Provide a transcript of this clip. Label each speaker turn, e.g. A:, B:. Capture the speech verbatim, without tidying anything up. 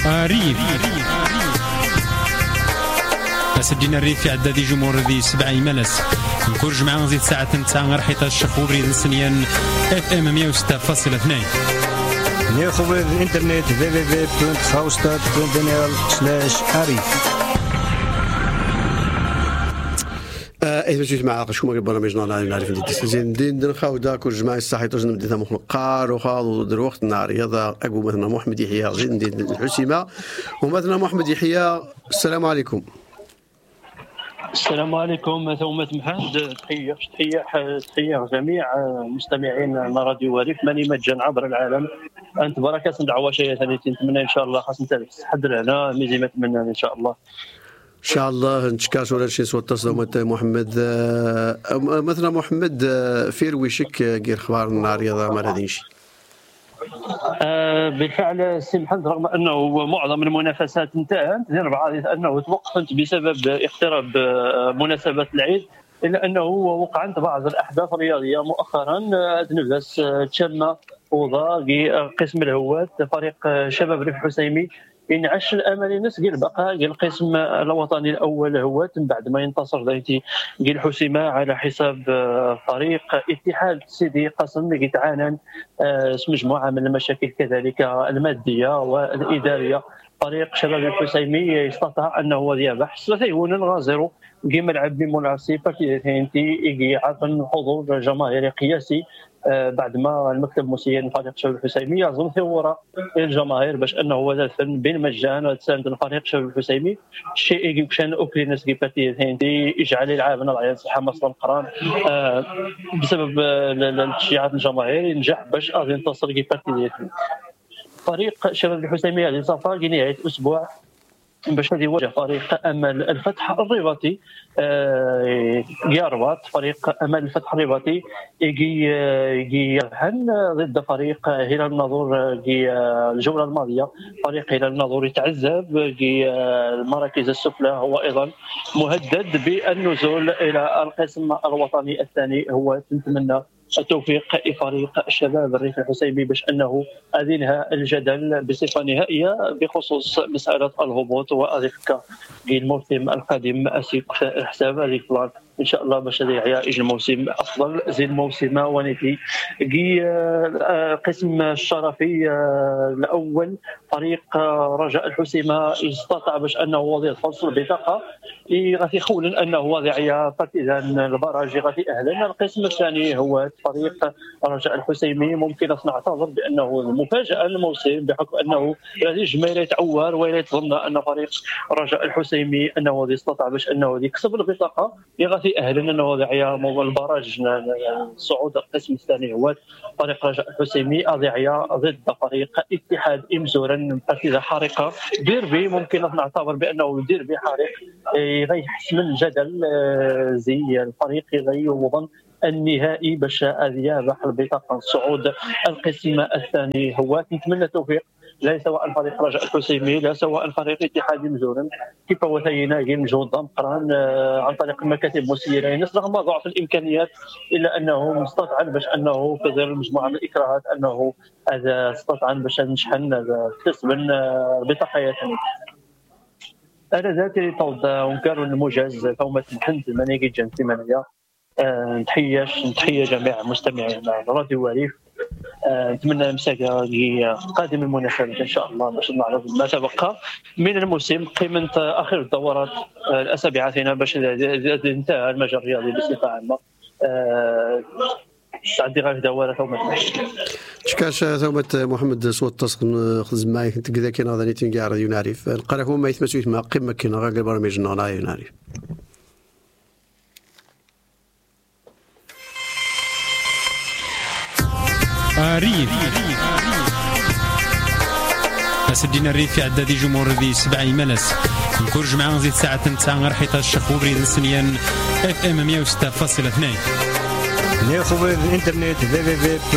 A: ريف أسدينا الريف في عداد جمهور ذي سبع ملس نكون جمعة نزيد ساعة نتاع غير حيت الشخو بريد السنيان اف ام مية وستة فاصلة اثنين
B: ناخذ الانترنت دبليو دبليو دبليو دوت خاوستات دوت ان ال سلاش اريف. ايه باش مع شكون ما برامجنا لا نعرف ندير زين ندير نخاو داك الجماعه الصحي توجد نبدا مخلقار وخاض در وقت النهار رياضه اكو مثلا محمد يحيى زين ندير الحسيمه ومثلا محمد يحيى. السلام عليكم.
C: السلام عليكم ثومة محمد. تحية تحية تحية جميع مستمعين راديو وريف ماني مجان عبر العالم. انت بركات ندعوا شيء ثاني نتمنى ان شاء الله خاص نتاع تحضر هنا ميزي ما نتمنى ان شاء الله
B: ان شاء الله نتشكاش ولا شي صوت تصدمت محمد. مثلا محمد فير ويشك غير اخبار النهار رياضه ما غاديش.
C: آه بالفعل سي محمد رغم انه معظم المنافسات انتهت ربعه انه توقفت بسبب اقتراب مناسبه العيد الا انه وقعت بعض الاحداث الرياضيه مؤخرا نفس تشمى وضع قسم الهوات فريق شباب ريف حسيمي ينعش الامل الناس قال بقى قال القسم الوطني الاول هو بعد ما ينتصر ذاتي قال حسيمه على حساب فريق اتحاد سيدي قسم اللي تعانى مجموعه من المشاكل كذلك الماديه والاداريه. فريق شباب الحسيمي استطاع انه يربح ثلاثة غازرو كيما لعب بمنافسه فاتيتي يجي عطن حضور جماهيري قياسي بعد ما المكتب المسير فريق شباب الحسيمي يعزم ثوره الجماهير باش انه هو الفن بين مجان وتساند الفريق شباب الحسيمي الشيء يجي كان اوكي ناس كيفاتي يجعل يلعب العيال حماس القران بسبب التشجيعات الجماهير ينجح باش غادي ينتصر كيفاتي. فريق شباب الحسيمي هذه صفا نهايه اسبوع باش غادي يواجه فريق امل الفتح الرباطي ياربط. فريق امل الفتح الرباطي يجي يجي يرهن ضد فريق هلال الناظور الجوله الماضيه. فريق هلال الناظور يتعذب المراكز السفلى هو ايضا مهدد بالنزول الى القسم الوطني الثاني. هو نتمنى التوفيق لفريق الشباب الريف الحسيمي باش انه اذنها الجدل بصفه نهائيه بخصوص مساله الهبوط واذكى الموسم القادم اسيك حساب هذيك البلان ان شاء الله باش يعيش الموسم افضل زي الموسم ونيتي. قسم الشرفي الاول فريق رجاء الحسيمه استطاع باش انه يدخل البطاقه غادي يخول انه غادي بارتيزان البراج غادي اهلا. القسم الثاني هو فريق رجاء الحسيمي ممكن نعتذر بانه المفاجاه الموسم بحكم انه غادي الجماهير يتعور ولا تظن ان فريق رجاء الحسيمي انه غادي يستطيع باش انه يكسب البطاقه غادي اهلا انه غادي موضوع البراج صعود القسم الثاني هو فريق رجاء الحسيمي اضيعيا ضد فريق اتحاد امزورا بارتيزا حارقه ديربي ممكن نعتبر بانه ديربي حارق غيحسم الجدل زي الفريق غيوضن النهائي باش يربح البطاقه صعود القسم الثاني. هو نتمنى التوفيق لا سواء فريق رجاء الحسيمي لا سواء فريق اتحاد مزورن كيف وثينا مجهود مقران عن طريق المكاتب المسيرين رغم ضعف الامكانيات الا انه مستطاع باش انه في ظل مجموعه من الاكراهات انه هذا استطاع باش نشحن كسب البطاقيات. انا ذاتي طود ونكر الموجز ثومة محمد المنيقي جنسي منيا. نتحية نتحية جميع مستمعين راديو وريف. نتمنى مساكة قادم المناسبات ان شاء الله باش نعرض ما تبقى من الموسم قيمة اخر الدورات الاسابيع ثانيه باش انتهى المجال الرياضي بصفه عامه. عندي غير دوره ثومة
B: شكاش ثومة محمد صوت تصق خدم معايا كنت كذا كاين هذا نيتين كاع راديو نعرف القراكم ما يتمسويت مع قمه كاين غير برامج راديو نعرف.
A: ريف أسدينا الريف في عداد جمهور ذي سبع ملس نكون جمعة نزيد ساعة نتاع غير حيت الشخو بريد السنيان اف ام مية وستة فاصلة اثنين
B: ناخذ الانترنت دبليو دبليو دبليو